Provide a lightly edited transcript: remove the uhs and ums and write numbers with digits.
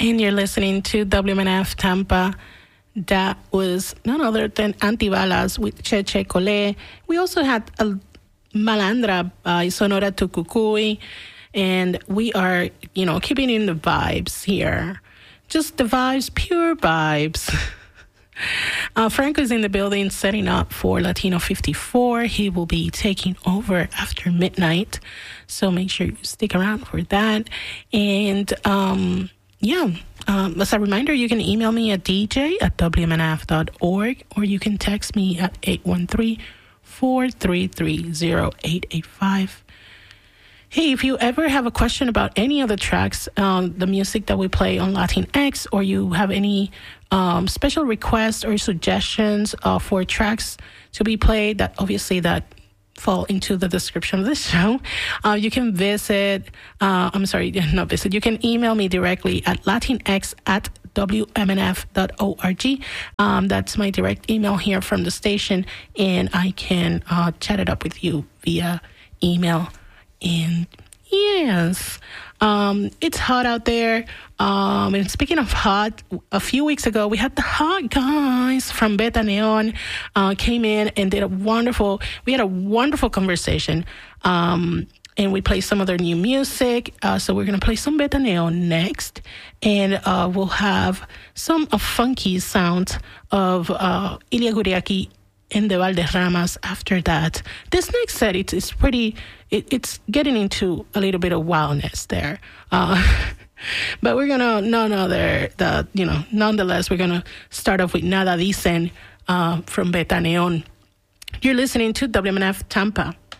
And you're listening to WMNF Tampa. That was none other than Antibalas with Cheche Cole. We also had a Malandra by Sonora Tucucuy. And we are, keeping in the vibes here. Just the vibes, pure vibes. Franco is in the building setting up for Latino 54. He will be taking over after midnight. So make sure you stick around for that. And, as a reminder, you can email me at dj@wmnf.org, or you can text me at 813-433-0885. Hey, if you ever have a question about any of the tracks, the music that we play on Latinx, or you have any special requests or suggestions for tracks to be played that fall into the description of this show, you can you can email me directly at latinx@wmnf.org. That's my direct email here from the station, and I can chat it up with you via email. And yes, it's hot out there. And speaking of hot, a few weeks ago, we had the hot guys from Beta Neon came in and did we had a wonderful conversation. And we played some of their new music. So we're going to play some Beta Neon next. And we'll have some funky sounds of Ilia Guriaki and the Valderramas after that. This next set, it's getting into a little bit of wildness there. But we're gonna nonetheless, we're gonna start off with Nada Dicen from Beta Neon. You're listening to WMNF Tampa.